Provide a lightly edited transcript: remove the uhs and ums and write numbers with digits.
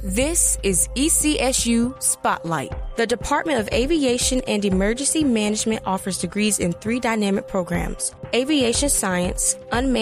This is ECSU Spotlight. The Department of Aviation and Emergency Management offers degrees in 3 dynamic programs: aviation science, unmanned